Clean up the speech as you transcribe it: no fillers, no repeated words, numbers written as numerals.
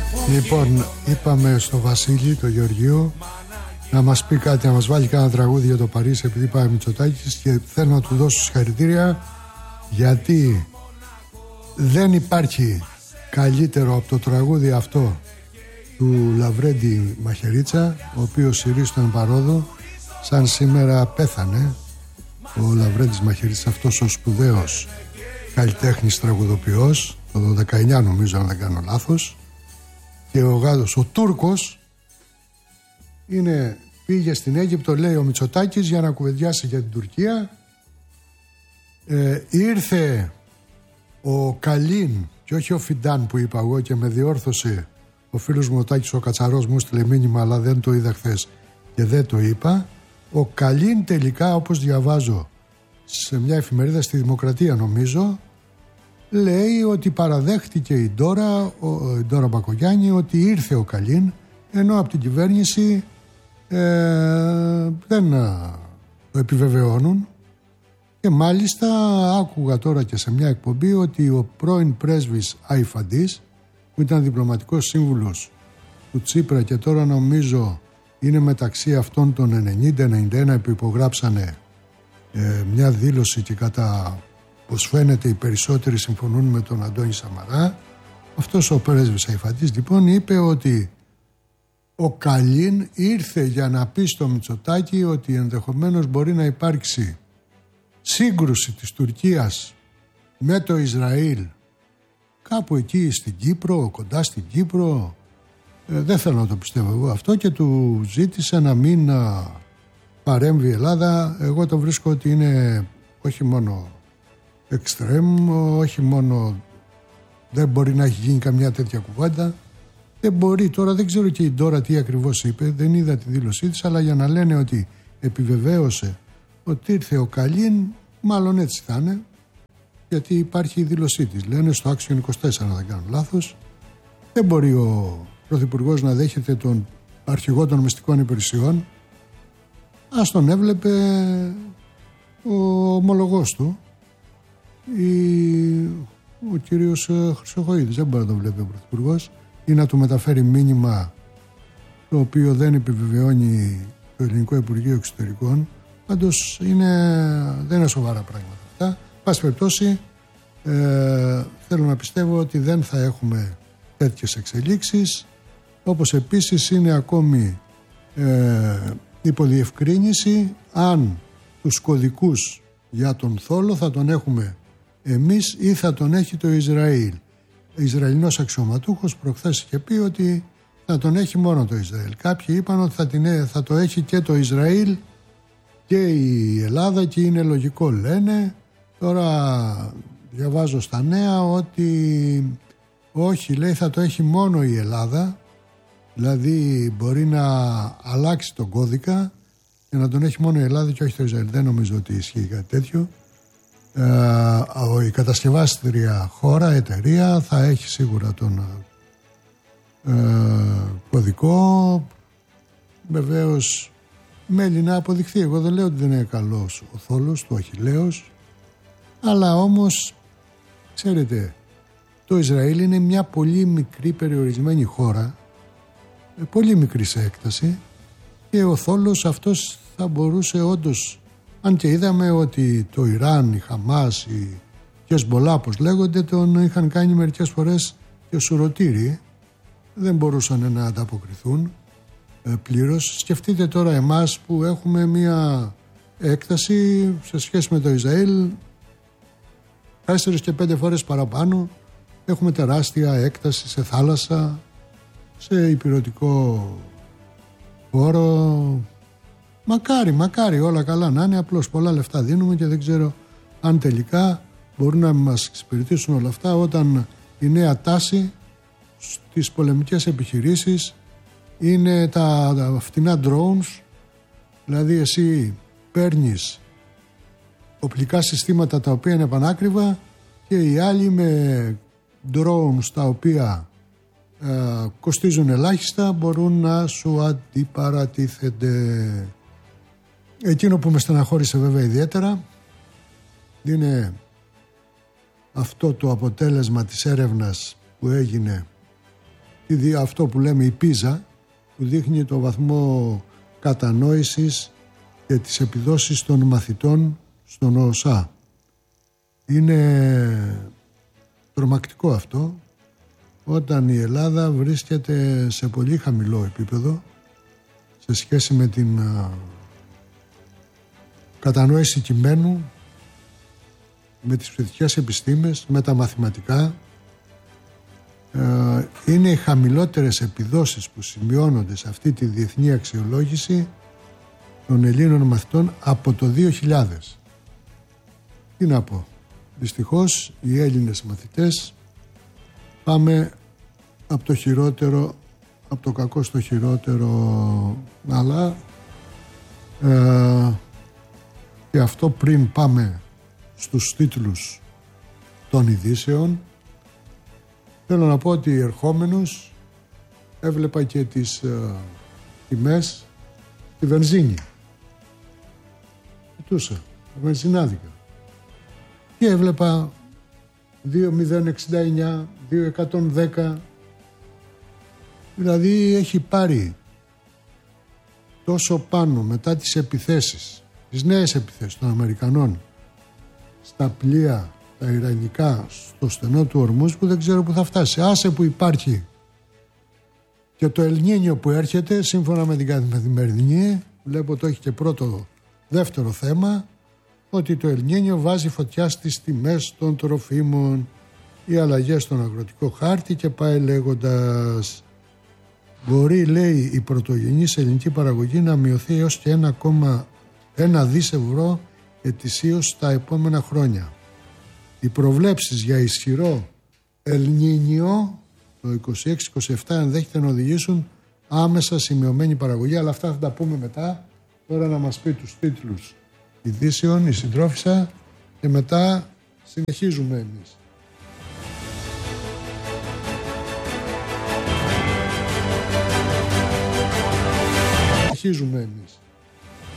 Λοιπόν, είπαμε στο Βασίλη, το Γεωργίου, να μας πει κάτι, να μας βάλει κάνα τραγούδι για το Παρίσι, επειδή πάει Μητσοτάκης, και θέλω να του δώσω συγχαρητήρια, γιατί δεν υπάρχει καλύτερο από το τραγούδι αυτό του Λαβρέντη Μαχαιρίτσα, ο οποίος συρίστον παρόδο, σαν σήμερα πέθανε ο Λαβρέντης Μαχαιρίτσα, αυτός ο σπουδαίος καλλιτέχνης τραγουδοποιός, το 19 νομίζω, αν δεν κάνω λάθος. Και ο γάδος, ο Τούρκος, πήγε στην Αίγυπτο, λέει ο Μητσοτάκης, για να κουβεντιάσει για την Τουρκία. Ήρθε ο Καλίν και όχι ο Φιντάν που είπα εγώ, και με διόρθωσε ο φίλος μου ο Τάκης ο Κατσαρός, μου στείλε μήνυμα, αλλά δεν το είδα χθες και δεν το είπα. Ο Καλίν τελικά, όπως διαβάζω σε μια εφημερίδα στη Δημοκρατία νομίζω, λέει ότι παραδέχτηκε η Ντόρα Μπακογιάννη ότι ήρθε ο Καλίν, ενώ από την κυβέρνηση δεν το επιβεβαιώνουν. Και μάλιστα άκουγα τώρα και σε μια εκπομπή ότι ο πρώην πρέσβης Αϊφαντής, που ήταν διπλωματικός σύμβουλος του Τσίπρα και τώρα νομίζω είναι μεταξύ αυτών των 90-91 που υπογράψανε μια δήλωση, και κατά πως φαίνεται οι περισσότεροι συμφωνούν με τον Αντώνη Σαμαρά, αυτός ο πρέσβης Αϊφαντής λοιπόν είπε ότι ο Καλίν ήρθε για να πει στο Μητσοτάκη ότι ενδεχομένως μπορεί να υπάρξει σύγκρουση της Τουρκίας με το Ισραήλ κάπου εκεί στην Κύπρο, κοντά στην Κύπρο. Δεν θέλω να το πιστεύω εγώ αυτό, και του ζήτησε να μην παρέμβει η Ελλάδα. Εγώ το βρίσκω ότι είναι όχι μόνο εξτρέμ, όχι μόνο δεν μπορεί να έχει γίνει καμιά τέτοια κουβέντα. Δεν μπορεί, τώρα δεν ξέρω και η Ντόρα τι ακριβώς είπε, δεν είδα τη δήλωσή της, αλλά για να λένε ότι επιβεβαίωσε ότι ήρθε ο Καλίν, μάλλον έτσι θα είναι, γιατί υπάρχει η δήλωσή της. Λένε στο Action 24, αν δεν κάνω λάθος. Δεν μπορεί ο Πρωθυπουργός να δέχεται τον αρχηγό των μυστικών υπηρεσιών. Ας τον έβλεπε ο ομολογός του, ο κύριος Χρυσοχοΐδης. Δεν μπορεί να τον βλέπει ο Πρωθυπουργός ή να του μεταφέρει μήνυμα το οποίο δεν επιβεβαιώνει το Ελληνικό Υπουργείο Εξωτερικών. Πάντως δεν είναι σοβαρά πράγματα αυτά. Πάση περιπτώσει, θέλω να πιστεύω ότι δεν θα έχουμε τέτοιες εξελίξεις, όπως επίσης είναι ακόμη υποδιευκρίνηση αν τους κωδικούς για τον Θόλο θα τον έχουμε εμείς ή θα τον έχει το Ισραήλ. Ο Ισραηλινός αξιωματούχος προχθές είχε πει ότι θα τον έχει μόνο το Ισραήλ. Κάποιοι είπαν ότι θα το έχει και το Ισραήλ και η Ελλάδα, και είναι λογικό λένε. Τώρα διαβάζω στα νέα ότι όχι, λέει, θα το έχει μόνο η Ελλάδα, δηλαδή μπορεί να αλλάξει τον κώδικα και να τον έχει μόνο η Ελλάδα και όχι το Ισραήλ. Δεν νομίζω ότι ισχύει κάτι τέτοιο. Η κατασκευάστρια χώρα, εταιρεία, θα έχει σίγουρα τον κωδικό. Βεβαίως μέλη να αποδειχθεί. Εγώ δεν λέω ότι δεν είναι καλός ο θόλος του Αχιλλέως, αλλά όμως ξέρετε, το Ισραήλ είναι μια πολύ μικρή περιορισμένη χώρα, πολύ μικρή σε έκταση, και ο θόλος αυτός θα μπορούσε όντως, αν και είδαμε ότι το Ιράν, η Χαμάς, η Χεσμπολά, όπως λέγονται, τον είχαν κάνει μερικές φορές και σουρωτήρι, δεν μπορούσαν να ανταποκριθούν πλήρως. Σκεφτείτε τώρα εμάς που έχουμε μια έκταση σε σχέση με το Ισραήλ 4 και 5 φορές παραπάνω. Έχουμε τεράστια έκταση σε θάλασσα, σε υπηρετικό χώρο. Μακάρι όλα καλά να είναι, απλώς πολλά λεφτά δίνουμε και δεν ξέρω αν τελικά μπορούν να μας εξυπηρετήσουν όλα αυτά, όταν η νέα τάση στις πολεμικές επιχειρήσεις είναι τα φτηνά drones. Δηλαδή εσύ παίρνεις οπλικά συστήματα τα οποία είναι πανάκριβα και οι άλλοι με drones τα οποία κοστίζουν ελάχιστα μπορούν να σου αντιπαρατίθενται. Εκείνο που με στεναχώρησε βέβαια ιδιαίτερα είναι αυτό το αποτέλεσμα της έρευνας που έγινε αυτό που λέμε η πίζα, που δείχνει το βαθμό κατανόησης και τις επιδόσεις των μαθητών στον ΟΣΑ. Είναι τρομακτικό αυτό, όταν η Ελλάδα βρίσκεται σε πολύ χαμηλό επίπεδο σε σχέση με την κατανόηση κειμένου, με τις ψηφιακές επιστήμες, με τα μαθηματικά. Είναι οι χαμηλότερες επιδόσεις που σημειώνονται σε αυτή τη διεθνή αξιολόγηση των Ελλήνων μαθητών από το 2000. Τι να πω, δυστυχώς οι Έλληνες μαθητές πάμε από το χειρότερο, από το κακό στο χειρότερο, αλλά και αυτό πριν πάμε στους τίτλους των ειδήσεων. Θέλω να πω ότι ερχόμενος έβλεπα και τις τιμές τη βενζίνη. Κοιτούσα, βενζινάδικα. Και έβλεπα 2.069, 2.110. Δηλαδή έχει πάρει τόσο πάνω μετά τις επιθέσεις, τις νέες επιθέσεις των Αμερικανών στα πλοία τα ιρανικά στο στενό του Ορμούζ, που δεν ξέρω που θα φτάσει. Άσε που υπάρχει και το Ελνίνιο που έρχεται, σύμφωνα με την Καθημερινή, βλέπω το έχει και δεύτερο θέμα, ότι το Ελνίνιο βάζει φωτιά στις τιμές των τροφίμων, οι αλλαγές στον αγροτικό χάρτη και πάει λέγοντας. Μπορεί, λέει, η πρωτογενής ελληνική παραγωγή να μειωθεί έως και 1,1 δις ευρώ ετησίως τα επόμενα χρόνια. Οι προβλέψεις για ισχυρό Ελνίνιο το 26-27 ενδέχεται να οδηγήσουν άμεσα σε μειωμένη παραγωγή, αλλά αυτά θα τα πούμε μετά. Τώρα να μας πει τους τίτλους ειδήσεων η συντρόφισσα και μετά συνεχίζουμε εμείς. Συνεχίζουμε εμείς.